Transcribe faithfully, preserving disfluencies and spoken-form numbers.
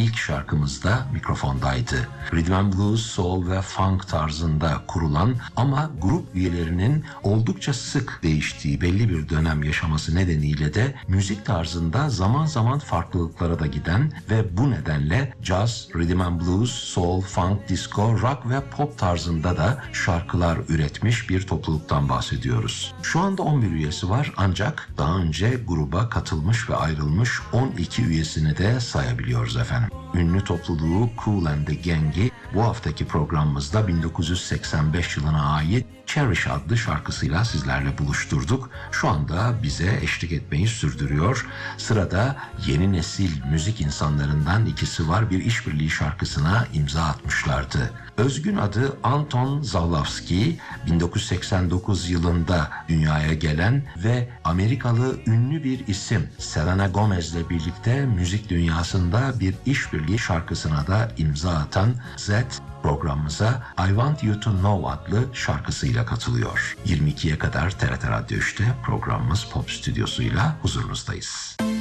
ilk şarkımız da mikrofondaydı. Rhythm and Blues, soul ve funk tarzında kurulan ama grup üyelerinin oldukça sık değiştiği belli bir dönem yaşaması nedeniyle de müzik tarzında zaman zaman farklılıklara da giden ve bu nedenle jazz, rhythm and blues, soul, funk, disco, rock ve pop tarzında da şarkılar üretmiş bir topluluktan bahsediyoruz. Şu anda on bir üyesi var ancak daha önce gruba katılmış ve ayrılmış on iki üyesini de sayabiliyoruz efendim. Ünlü topluluğu Kool and the Gang'i bu haftaki programımızda bin dokuz yüz seksen beş yılına ait Cherish adlı şarkısıyla sizlerle buluşturduk. Şu anda bize eşlik etmeyi sürdürüyor. Sırada yeni nesil müzik insanlarından ikisi var. Bir işbirliği şarkısına imza atmışlardı. Özgün adı Anton Zawlowski, bin dokuz yüz seksen dokuz yılında dünyaya gelen ve Amerikalı ünlü bir isim Selena Gomez'le birlikte müzik dünyasında bir işbirliği şarkısına da imza atan Zed, programımıza I Want You To Know adlı şarkısıyla katılıyor. yirmi ikiye kadar T R T Radyo üçte programımız Pop Stüdyosu'yla huzurunuzdayız.